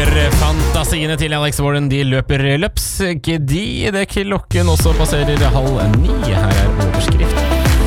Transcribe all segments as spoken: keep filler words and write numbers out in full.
hør fantasiene til Alex Warren, de løper løpsk de, det klokken også passerer halv ni, her er overskrift.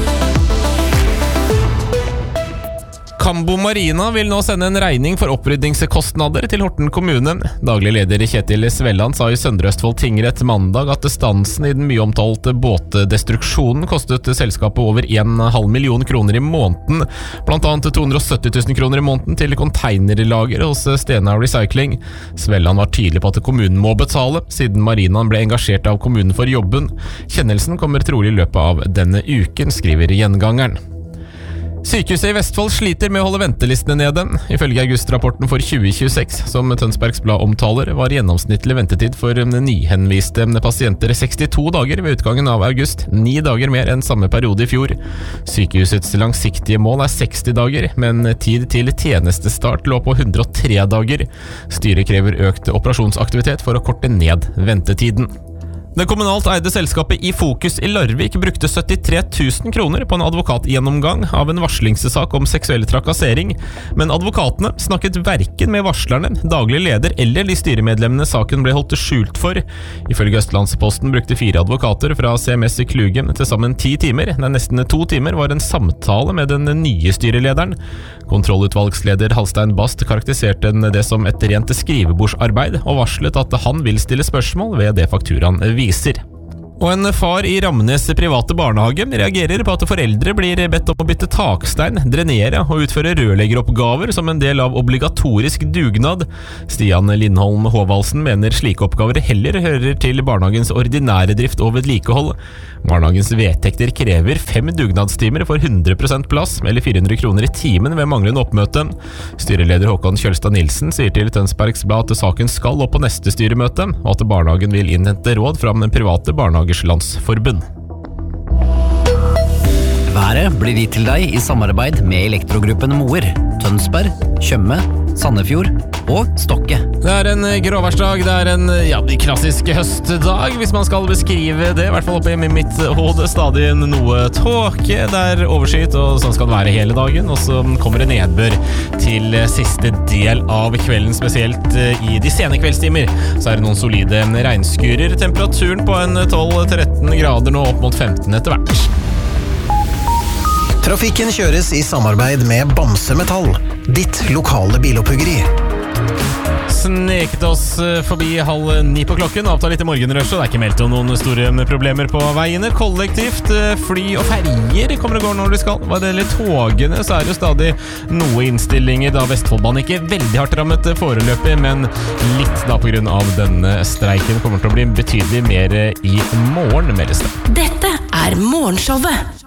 Cambo Marina vil nå sende en regning for opprydningskostnader til Horten kommune. Daglig leder Kjetil Svelland sa i Søndre Østfold tingrett mandag at stansen i den mye omtalte båtdestruksjonen kostet selskapet over en halv million kroner i måneden, blant annet to hundre og sytti tusen kroner i måneden til containerlager hos Stena Recycling. Svelland var tydelig på at kommunen må betale, siden Marinaen ble engasjert av kommunen for jobben. Kjennelsen kommer trolig i løpet av denne uken, skriver Gjengangeren. Sykehuset i Vestfold sliter med å holde ventelistene nede. Ifølge august-rapporten for tjue tjueseks, som Tønsbergs Blad omtaler, var gjennomsnittlig ventetid for nyhenviste pasienter sekstito dager ved utgangen av august, ni dager mer enn samme periode i fjor. Sykehusets langsiktige mål er seksti dager, men tid til tjenestestart lå på hundre og tre dager. Styret krever økt operasjonsaktivitet for å korte ned ventetiden. Det kommunalt eide selskapet I Fokus i Larvik brukte syttitre tusen kroner på en advokatgjennomgang av en varslingssak om seksuell trakassering, men advokatene snakket hverken med varslerne, daglig leder eller de styremedlemmene saken ble holdt skjult for. Ifølge Østlandsposten brukte fire advokater fra C M S i Klugen til sammen ti timer, der nesten to timer var en samtale med den nye styrelederen. Kontrollutvalgsleder Halstein Bast karakteriserte det som et rent skrivebordsarbeid, og varslet at han vil stille spørsmål ved det fakturaen viser. Og en far i Ramnes private barnehage reagerer på at foreldre blir bedt om å bytte takstein, drenere og utføre rørleggeroppgaver som en del av obligatorisk dugnad. Stian Lindholm Håvaldsen mener slike oppgaver heller hører til barnehagens ordinære drift og vedlikehold. Barnehagens vedtekter krever fem dugnadstimer for hundre prosent plass, eller fire hundre kroner i timen ved manglende oppmøte. Styreleder Håkon Kjølstad Nilsen sier til Tønsbergs Blad at saken skal opp på neste styremøte, og at barnehagen vil innhente råd fra den private barnehagers landsforbund. Været blir gitt til deg i samarbeid med Elektrogruppen Moer, Tønsberg, Tjøme, Sandefjord og Stokke. Det er en gråværsdag, det er en ja, klassisk høstdag, hvis man skal beskrive det, i hvert fall oppe i mitt hode, stadig noe tåke, det er overskyet, og sånn skal det være hele dagen, og så kommer det nedbør til siste del av kvelden, spesielt i de sene kveldstimer, så er det noen solide regnskurer, temperaturen på en tolv til tretten grader nå, opp mot femten etter hvert. Trafikken kjøres i samarbeid med Bamse Metall, ditt lokale biloppuggeri. Sneket oss forbi halv ni på klokken, avtar litt i morgenrøsje, det er ikke meldt om noen store problemer på veiene. Kollektivt, fly og ferger kommer og går når de skal. Hva det gjelder togene, så er det jo stadig noe innstillinger, da Vestfoldbanen ikke veldig hardt rammet foreløpig, men litt da på grunn av denne streiken kommer til å bli betydelig mer i morgen, meldes det. Dette er Morgenshowet.